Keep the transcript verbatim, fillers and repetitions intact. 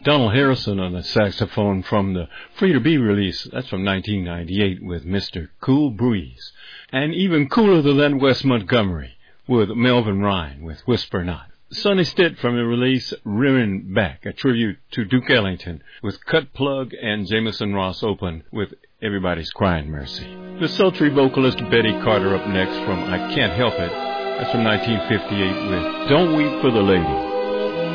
Donald Harrison on the saxophone from the Free to Be release. That's from nineteen ninety-eight with Mister Cool Breeze. And even cooler than that, Wes Montgomery with Melvin Ryan with Whisper Not. Sonny Stitt from the release Rearing Back, a tribute to Duke Ellington with Cut Plug and Jameson Ross open with Everybody's Crying Mercy. The sultry vocalist Betty Carter up next from I Can't Help It. That's from nineteen fifty-eight with Don't Weep for the Lady.